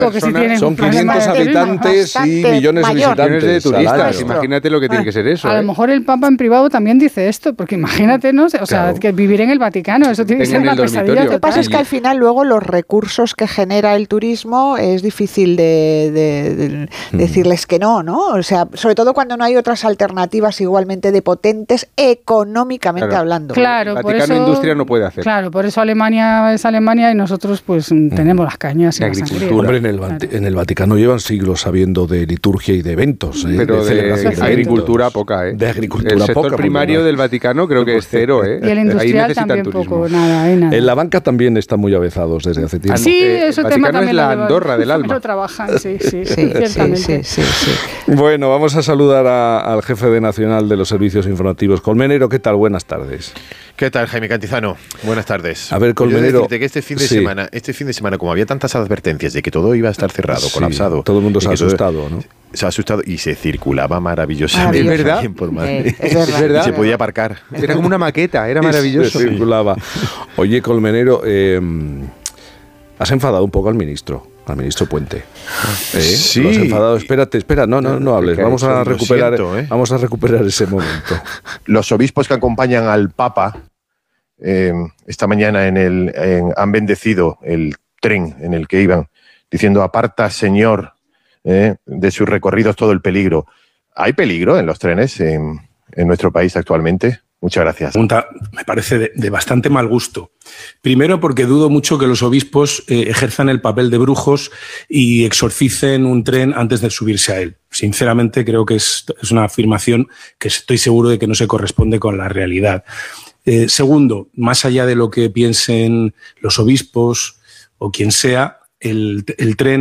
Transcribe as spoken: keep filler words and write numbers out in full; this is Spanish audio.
personas, si son quinientos habitantes y millones de visitantes. Millones de turistas. Claro. Imagínate lo que tiene que ser eso. A ¿eh? lo mejor el Papa en privado también dice esto, porque imagínate, ¿no? O sea, Claro. que vivir en el Vaticano, eso tiene que ser Tengan una el pesadilla dormitorio. total. Lo que pasa es que al final luego los recursos que genera el turismo es difícil de, de, de Mm. decirles que no, ¿no? O sea, sobre todo cuando no hay otras alternativas igualmente de potentes económicamente Claro. hablando. Claro, El por Vaticano eso, Industria no puede hacer. Claro, por eso Alemania es Alemania y nosotros pues tenemos las cañas y La la sangría. agricultura. Hombre, en el, Vati- en el Vaticano llevan siglos sabiendo de liturgia y de eventos. ¿eh? Pero de, celebración de agricultura eventos. poca, ¿eh? De agricultura El sector poca. primario porque del Vaticano creo que es cero, ¿eh? Y el Ahí industrial necesitan también turismo. poco, nada, ahí nada. En la banca también están muy avezados desde hace tiempo. Sí, Eh, ese el tema Vaticano también es la lo llevan- Andorra del alma. Lo trabajan, sí, sí, Sí, sí, ciertamente. sí, sí, sí. Bueno, vamos a saludar a- al jefe de Nacional de los Servicios Informativos. Colmenero, ¿qué tal? Buenas tardes. ¿Qué tal, Jaime Cantizano? Buenas tardes. A ver, Pues yo he de Colmenero, decirte que este fin de sí. semana, este fin de semana, como había tantas advertencias de que todo iba a estar cerrado, Sí, colapsado, todo el mundo y se ha que todo- asustado, ¿no? Se ha asustado y se circulaba maravillosamente. Maravilloso. ¿Es verdad? bien por Madrid. Eh, es verdad. Es verdad. Y se podía aparcar. Era como una maqueta, era maravilloso. Se circulaba. Oye, Colmenero, eh, has enfadado un poco al ministro, al ministro Puente. ¿Eh? Sí. Lo has enfadado. Espérate, espera, no, no, no hables. ¿Qué ha Vamos hecho? a Lo recuperar, siento, ¿eh? vamos a recuperar ese momento. Los obispos que acompañan al Papa eh, esta mañana en el, en- han bendecido el tren en el que iban, diciendo: aparta, Señor, eh, de sus recorridos todo el peligro. ¿Hay peligro en los trenes en, en nuestro país actualmente? Muchas gracias. Pregunta me parece de, de bastante mal gusto. Primero, porque dudo mucho que los obispos eh, ejerzan el papel de brujos y exorcicen un tren antes de subirse a él. Sinceramente, creo que es, es una afirmación que estoy seguro de que no se corresponde con la realidad. Eh, segundo, más allá de lo que piensen los obispos o quien sea, el, el tren